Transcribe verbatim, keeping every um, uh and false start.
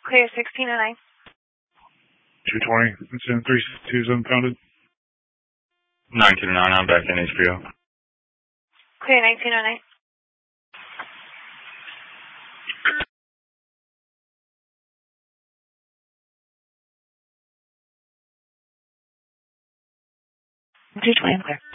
Clear sixteen oh nine. two twenty, it's in three two is unfounded. nineteen oh nine, I'm back in H P O. Clear nineteen oh nine. two twenty, I'm clear.